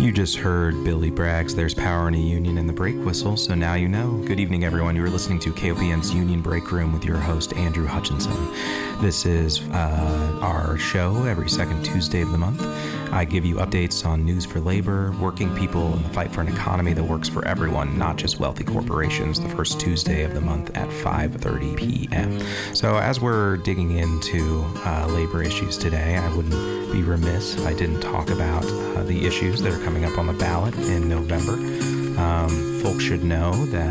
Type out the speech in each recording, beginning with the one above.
You just heard Billy Bragg's There's Power in a Union in the Break Whistle, so now you know. Good evening, everyone. You are listening to KOPN's Union Break Room with your host, Andrew Hutchinson. This is our show every second Tuesday of the month. I give you updates on news for labor, working people, and the fight for an economy that works for everyone, not just wealthy corporations, the first Tuesday of the month at 5:30 p.m. So as we're digging into labor issues today, I wouldn't be remiss if I didn't talk about the issues that are coming up on the ballot in November. Folks should know that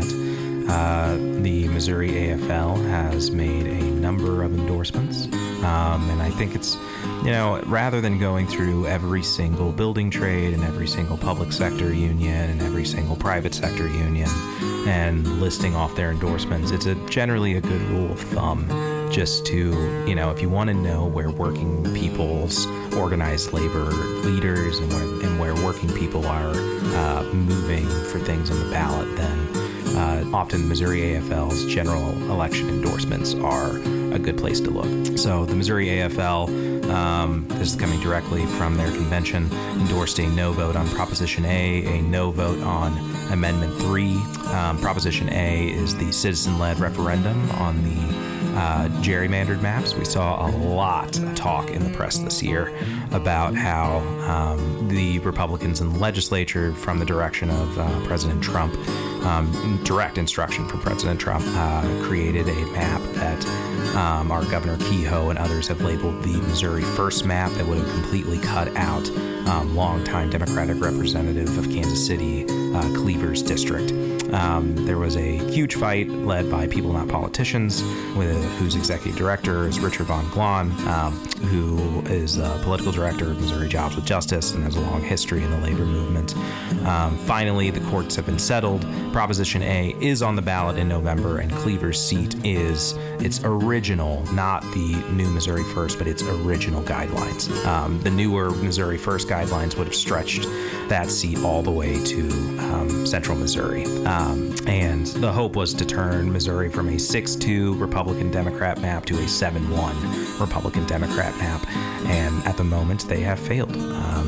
the Missouri AFL has made a number of endorsements, and I think it's, rather than going through every single building trade and every single public sector union and every single private sector union and listing off their endorsements, it's generally a good rule of thumb just to, if you want to know where working people's organized labor leaders and where working people are moving for things on the ballot, then often Missouri AFL's general election endorsements are a good place to look. So the Missouri AFL, this is coming directly from their convention, endorsed a no vote on Proposition A no vote on Amendment 3. Proposition A is the citizen-led referendum on the gerrymandered maps. We saw a lot of talk in the press this year about how the Republicans in the legislature, from the direction of President Trump, direct instruction from President Trump, created a map that our Governor Kehoe and others have labeled the Missouri First map that would have completely cut out longtime Democratic representative of Kansas City, Cleaver's district. There was a huge fight led by People Not Politicians, whose executive director is Richard Von Glahn, who is a political director of Missouri Jobs with Justice and has a long history in the labor movement. Finally, the courts have been settled. Proposition A is on the ballot in November, and Cleaver's seat is its original, not the new Missouri First, but its original guidelines. The newer Missouri First guidelines would have stretched that seat all the way to central Missouri. And the hope was to turn Missouri from a 6-2 Republican-Democrat map to a 7-1 Republican-Democrat map. And at the moment, they have failed.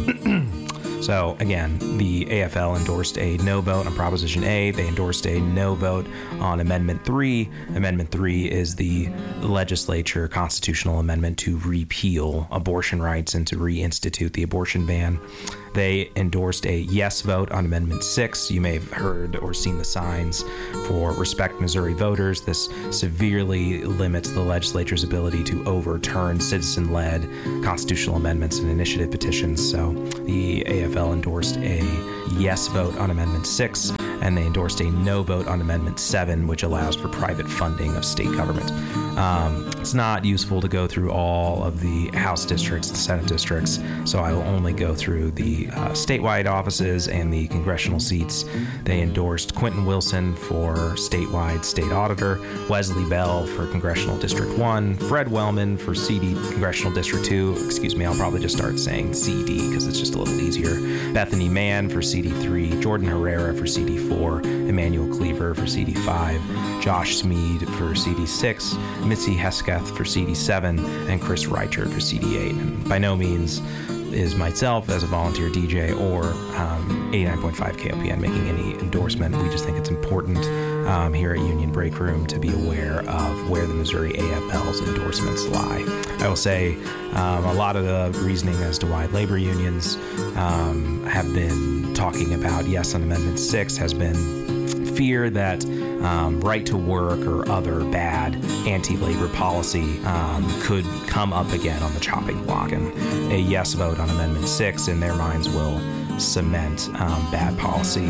So, again, the AFL endorsed a no vote on Proposition A. They endorsed a no vote on Amendment 3. Amendment 3 is the legislature constitutional amendment to repeal abortion rights and to reinstitute the abortion ban. They endorsed a yes vote on Amendment 6. You may have heard or seen the signs for Respect Missouri Voters. This severely limits the legislature's ability to overturn citizen-led constitutional amendments and initiative petitions. So the AFL endorsed a yes vote on Amendment 6, and they endorsed a no vote on Amendment 7, which allows for private funding of state government. It's not useful to go through all of the House districts and Senate districts, so I will only go through the statewide offices and the congressional seats. They endorsed Quentin Wilson for statewide state auditor, Wesley Bell for Congressional District 1, Fred Wellman for CD Congressional District 2. Excuse me, I'll probably just start saying CD because it's just a little easier. Bethany Mann for CD3, Jordan Herrera for CD4, Emmanuel Cleaver for CD5, Josh Smead for CD6, Mitzi Hesketh for CD7, and Chris Reichert for CD8. And by no means is myself as a volunteer DJ or 89.5 KOPN making any endorsement. We just think it's important here at Union Break Room to be aware of where the Missouri AFL's endorsements lie. I will say a lot of the reasoning as to why labor unions have been talking about yes on Amendment 6 has been fear that right to work or other bad anti-labor policy could come up again on the chopping block. And a yes vote on Amendment 6 in their minds will cement bad policy,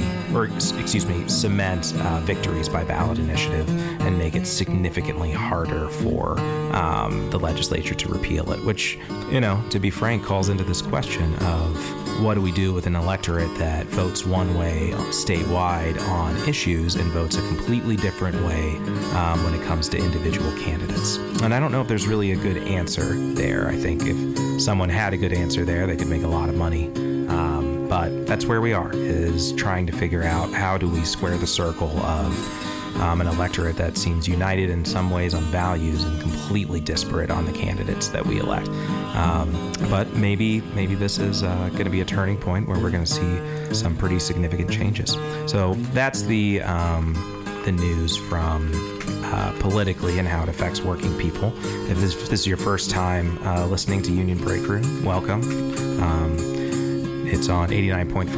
cement victories by ballot initiative and make it significantly harder for the legislature to repeal it, which, to be frank, calls into this question of what do we do with an electorate that votes one way statewide on issues and votes a completely different way when it comes to individual candidates. And I don't know if there's really a good answer there. I think if someone had a good answer there, they could make a lot of money. But that's where we are, is trying to figure out how do we square the circle of an electorate that seems united in some ways on values and completely disparate on the candidates that we elect. But maybe this is going to be a turning point where we're going to see some pretty significant changes. So that's the news from politically and how it affects working people. If this is your first time listening to Union Break Room, welcome. It's on 89.5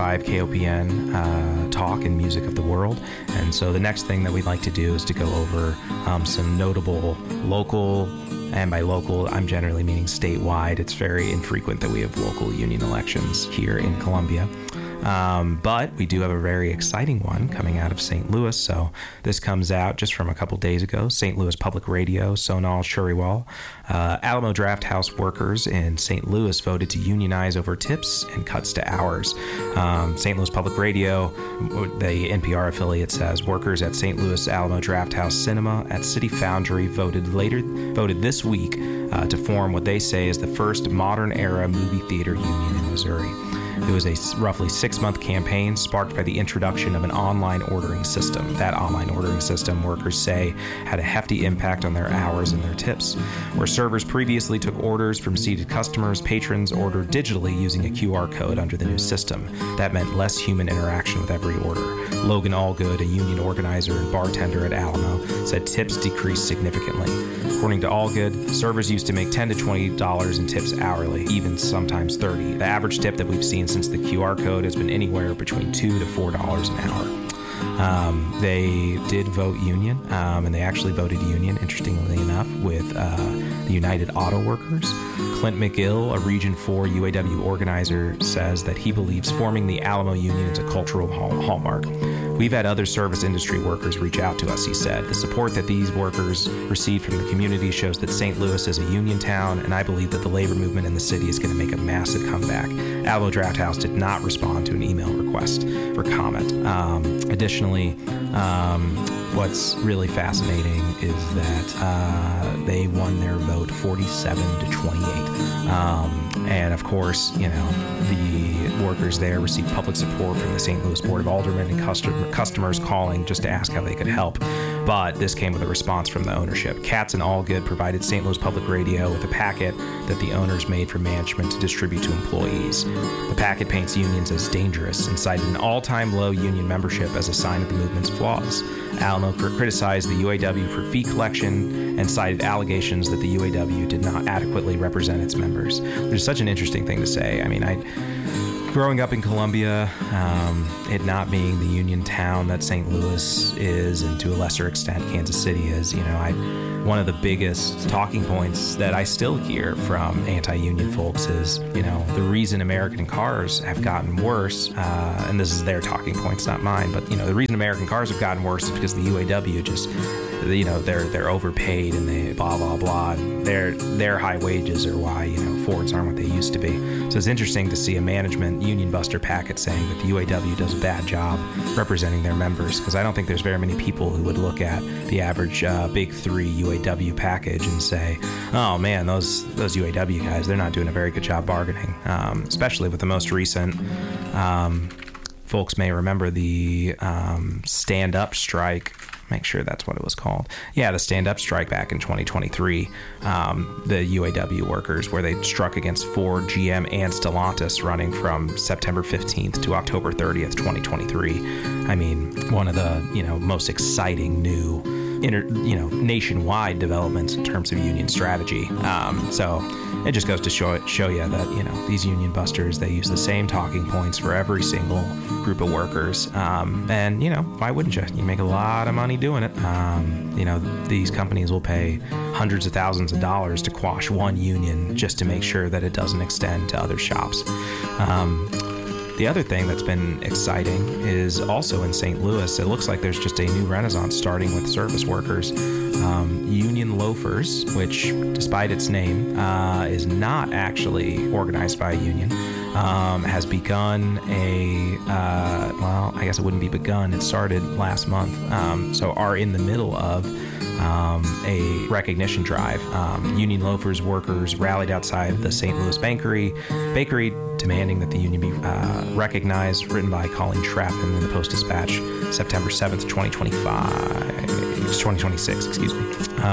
KOPN, talk and music of the world. And so the next thing that we'd like to do is to go over some notable local, and by local, I'm generally meaning statewide. It's very infrequent that we have local union elections here in Columbia. But we do have a very exciting one coming out of St. Louis. So this comes out just from a couple days ago. St. Louis Public Radio, Sonal Shuriwal. Alamo Drafthouse workers in St. Louis voted to unionize over tips and cuts to hours. St. Louis Public Radio, the NPR affiliate, says workers at St. Louis Alamo Drafthouse Cinema at City Foundry voted this week to form what they say is the first modern-era movie theater union in Missouri. It was a roughly 6-month campaign sparked by the introduction of an online ordering system. That online ordering system, workers say, had a hefty impact on their hours and their tips. Where servers previously took orders from seated customers, patrons ordered digitally using a QR code under the new system. That meant less human interaction with every order. Logan Allgood, a union organizer and bartender at Alamo, said tips decreased significantly. According to Allgood, servers used to make $10 to $20 in tips hourly, even sometimes $30. The average tip that we've seen since the QR code has been anywhere between $2 to $4 an hour. They did vote union, and they actually voted union, interestingly enough, with the United Auto Workers. Clint McGill, a Region 4 UAW organizer, says that he believes forming the Alamo Union is a cultural hallmark. We've had other service industry workers reach out to us, he said. The support that these workers received from the community shows that St. Louis is a union town, and I believe that the labor movement in the city is going to make a massive comeback. Alamo Drafthouse did not respond to an email request for comment. Additionally, what's really fascinating is that they won their vote 47 to 28. And of course, the workers there received public support from the St. Louis Board of Aldermen and customers calling just to ask how they could help. But this came with a response from the ownership. Katz and Allgood provided St. Louis Public Radio with a packet that the owners made for management to distribute to employees. The packet paints unions as dangerous and cited an all-time low union membership as a sign of the movement's flaws. Alamo criticized the UAW for fee collection and cited allegations that the UAW did not adequately represent its members, which is such an interesting thing to say. I mean, growing up in Columbia, it not being the union town that St. Louis is, and to a lesser extent Kansas City is, one of the biggest talking points that I still hear from anti-union folks is, the reason American cars have gotten worse, and this is their talking points, not mine, but, the reason American cars have gotten worse is because the UAW just, they're overpaid and they blah, blah, blah. And their high wages are why, Fords aren't what they used to be. So it's interesting to see a management union buster packet saying that the UAW does a bad job representing their members, because I don't think there's very many people who would look at the average big three UAW package and say, oh man, those UAW guys, they're not doing a very good job bargaining, especially with the most recent, folks may remember the stand-up strike. Make sure that's what it was called. Yeah, the stand-up strike back in 2023, the UAW workers, where they struck against Ford, GM, and Stellantis running from September 15th to October 30th, 2023. I mean, one of the, most exciting new nationwide developments in terms of union strategy. So it just goes to show you that, these union busters, they use the same talking points for every single group of workers. And, why wouldn't you? You make a lot of money doing it. These companies will pay hundreds of thousands of dollars to quash one union just to make sure that it doesn't extend to other shops. The other thing that's been exciting is also in St. Louis. It looks like there's just a new renaissance starting with service workers. Union Loafers, which, despite its name, is not actually organized by a union. has begun I guess it wouldn't be begun. It started last month. So are in the middle of a recognition drive. Union loafers workers rallied outside the St. Louis bakery, demanding that the union be recognized, written by Colleen Trappen in the Post-Dispatch, September 7th, 2026, excuse me.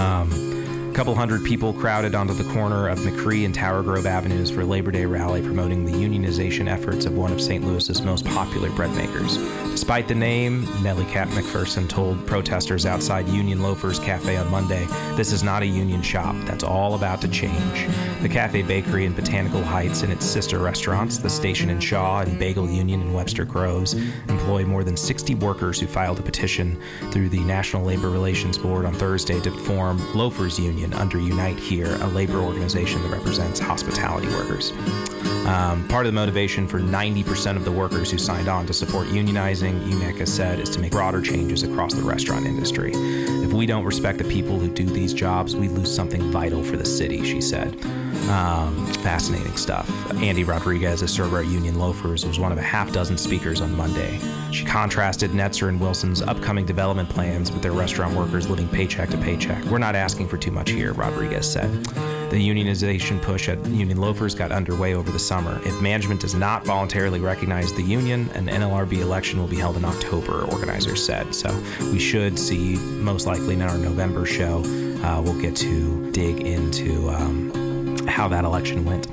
A couple hundred people crowded onto the corner of McCree and Tower Grove Avenues for a Labor Day rally promoting the unionization efforts of one of St. Louis's most popular bread makers. Despite the name, Nellie Cat McPherson told protesters outside Union Loafers Cafe on Monday, "This is not a union shop. That's all about to change." The Cafe Bakery in Botanical Heights and its sister restaurants, the Station in Shaw and Bagel Union in Webster Groves, employ more than 60 workers who filed a petition through the National Labor Relations Board on Thursday to form Loafers Union under Unite Here, a labor organization that represents hospitality workers. Part of the motivation for 90% of the workers who signed on to support unionizing, UNEC has said, is to make broader changes across the restaurant industry. "If we don't respect the people who do these jobs, we lose something vital for the city," she said. Fascinating stuff. Andy Rodriguez, a server at Union Loafers, was one of a half dozen speakers on Monday. She contrasted Netzer and Wilson's upcoming development plans with their restaurant workers living paycheck to paycheck. "We're not asking for too much here," Rodriguez said. The unionization push at Union Loafers got underway over the summer. If management does not voluntarily recognize the union, an NLRB election will be held in October, organizers said. So we should see, most likely in our November show, we'll get to dig into how that election went.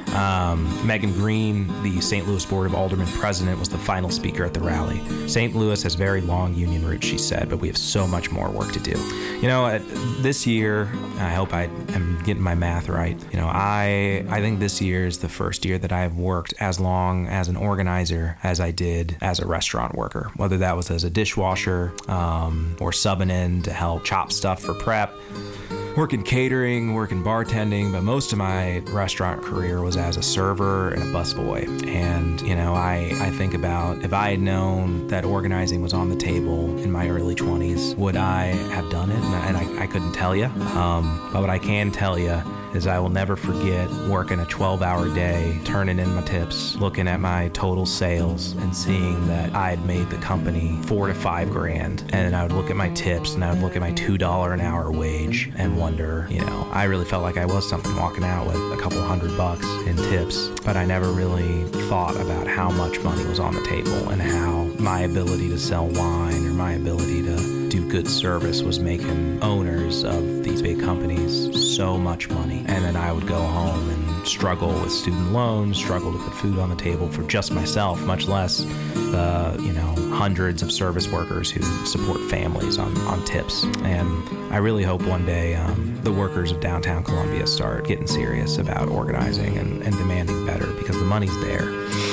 Megan Green, the St. Louis Board of Aldermen president, was the final speaker at the rally. "St. Louis has very long union roots," she said, "but we have so much more work to do." You know, this year, I hope I am getting my math right. You know, I think this year is the first year that I have worked as long as an organizer as I did as a restaurant worker, whether that was as a dishwasher or subbing in to help chop stuff for prep, work in catering, work in bartending, but most of my restaurant career was as a server and a busboy. And, you know, I think about if I had known that organizing was on the table in my early 20s, would I have done it? And I couldn't tell you. But what I can tell you is I will never forget working a 12-hour day, turning in my tips, looking at my total sales and seeing that I had made the company $4,000 to $5,000. And then I would look at my tips and I would look at my $2 an hour wage and wonder, you know, I really felt like I was something walking out with a couple $100 in tips, but I never really thought about how much money was on the table and how my ability to sell wine or my ability to do good service was making owners of these big companies so much money. And then I would go home and struggle with student loans, struggle to put food on the table for just myself, much less the, you know, hundreds of service workers who support families on tips. And I really hope one day the workers of downtown Columbia start getting serious about organizing and demanding better, because the money's there.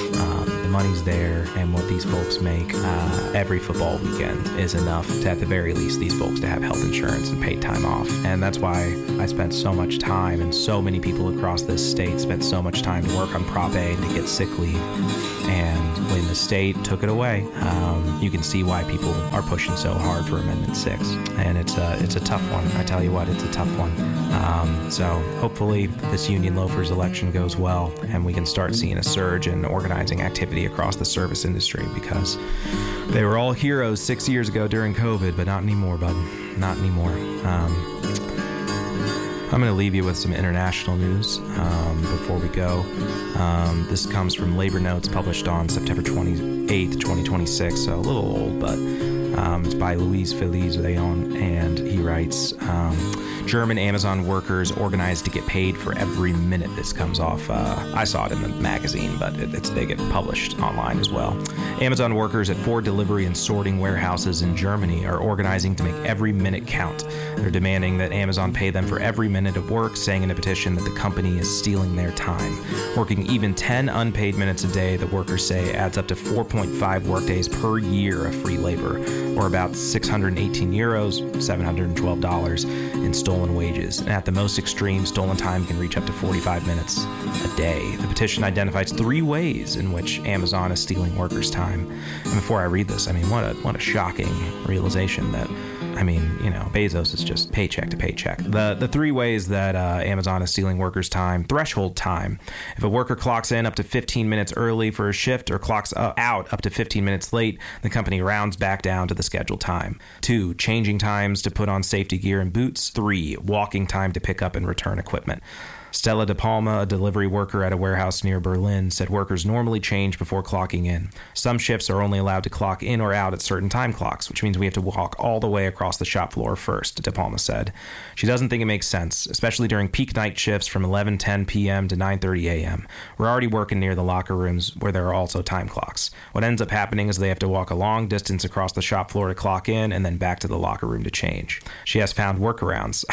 Money's there, and what these folks make every football weekend is enough to, at the very least, these folks to have health insurance and paid time off. And that's why I spent so much time, and so many people across this state spent so much time to work on Prop A and to get sick leave. And when the state took it away, you can see why people are pushing so hard for Amendment 6. And it's a tough one. I tell you what, it's a tough one. So hopefully this Union Loafers election goes well, and we can start seeing a surge in organizing activity across the service industry, because they were all heroes 6 years ago during COVID, but not anymore, bud. Not anymore. I'm going to leave you with some international news before we go. This comes from Labor Notes, published on September 28th, 2026, so a little old, but it's by Luis Feliz Leon, and he writes, German Amazon workers organized to get paid for every minute. This comes off, I saw it in the magazine, but they get published online as well. Amazon workers at 4 delivery and sorting warehouses in Germany are organizing to make every minute count. They're demanding that Amazon pay them for every minute of work, saying in a petition that the company is stealing their time. Working even 10 unpaid minutes a day, the workers say, adds up to 4.5 workdays per year of free labor, or about 618 euros, $712 in stolen wages. And at the most extreme, stolen time can reach up to 45 minutes a day. The petition identifies 3 ways in which Amazon is stealing workers' time. And before I read this, I mean, what a shocking realization that I mean, Bezos is just paycheck to paycheck. The three ways that Amazon is stealing workers' time: threshold time. If a worker clocks in up to 15 minutes early for a shift or clocks out up to 15 minutes late, the company rounds back down to the scheduled time. 2, changing times to put on safety gear and boots. 3, walking time to pick up and return equipment. Stella De Palma, a delivery worker at a warehouse near Berlin, said workers normally change before clocking in. Some shifts are only allowed to clock in or out at certain time clocks, which means we have to walk all the way across the shop floor first, De Palma said. She doesn't think it makes sense, especially during peak night shifts from 11:10 p.m. to 9:30 a.m. We're already working near the locker rooms where there are also time clocks. What ends up happening is they have to walk a long distance across the shop floor to clock in and then back to the locker room to change. She has found workarounds.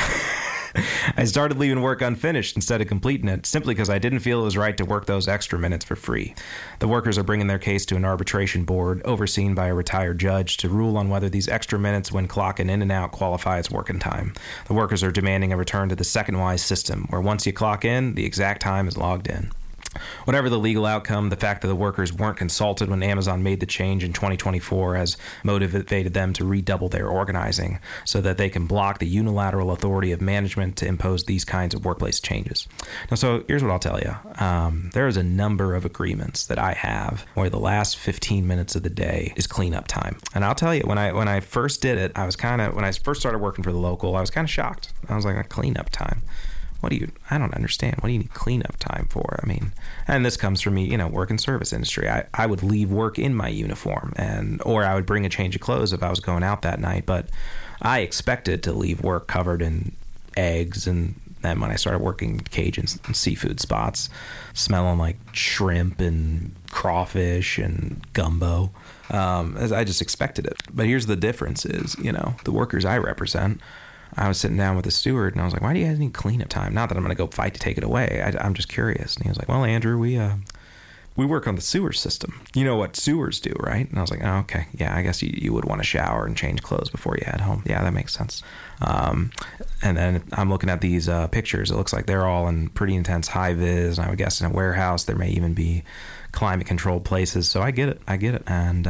I started leaving work unfinished instead of completing it, simply because I didn't feel it was right to work those extra minutes for free. The workers are bringing their case to an arbitration board, overseen by a retired judge, to rule on whether these extra minutes when clocking in and out qualify as working time. The workers are demanding a return to the second-wise system, where once you clock in, the exact time is logged in. Whatever the legal outcome, the fact that the workers weren't consulted when Amazon made the change in 2024 has motivated them to redouble their organizing so that they can block the unilateral authority of management to impose these kinds of workplace changes. Now, so here's what I'll tell you. There is a number of agreements that I have where the last 15 minutes of the day is cleanup time. And I'll tell you, when I first did it, when I first started working for the local, I was kind of shocked. I was like, a cleanup time? I don't understand. What do you need cleanup time for? I mean, and this comes from me, work in service industry. I would leave work in my uniform or I would bring a change of clothes if I was going out that night. But I expected to leave work covered in eggs. And then when I started working Cajun seafood spots, smelling like shrimp and crawfish and gumbo, as I just expected it. But here's the difference is, the workers I represent, I was sitting down with the steward and I was like, why do you guys need cleanup time? Not that I'm going to go fight to take it away. I'm just curious. And he was like, well, Andrew, we work on the sewer system. You know what sewers do, right? And I was like, oh, okay. Yeah, I guess you would want to shower and change clothes before you head home. Yeah, that makes sense. And then I'm looking at these pictures. It looks like they're all in pretty intense high vis. And I would guess in a warehouse, there may even be climate controlled places. So I get it. And,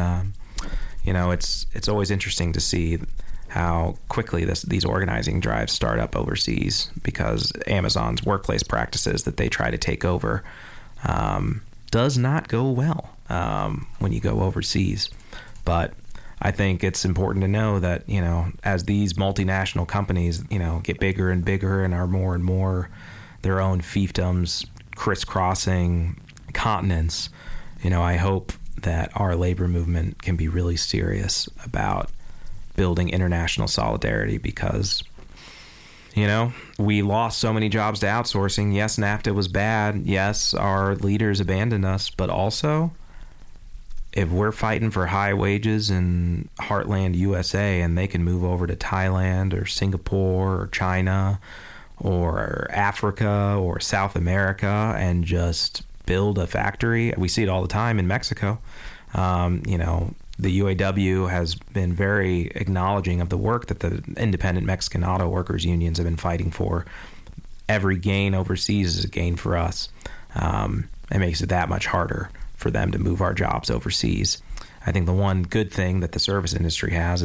it's always interesting to see how quickly these organizing drives start up overseas, because Amazon's workplace practices that they try to take over does not go well when you go overseas. But I think it's important to know that, as these multinational companies, get bigger and bigger and are more and more their own fiefdoms crisscrossing continents, I hope that our labor movement can be really serious about building international solidarity, because we lost so many jobs to outsourcing. Yes, NAFTA was bad. Yes, our leaders abandoned us, but also if we're fighting for high wages in heartland USA and they can move over to Thailand or Singapore or China or Africa or South America and just build a factory, we see it all the time in Mexico. The UAW has been very acknowledging of the work that the independent Mexican auto workers unions have been fighting for. Every gain overseas is a gain for us. It makes it that much harder for them to move our jobs overseas. I think the one good thing that the service industry has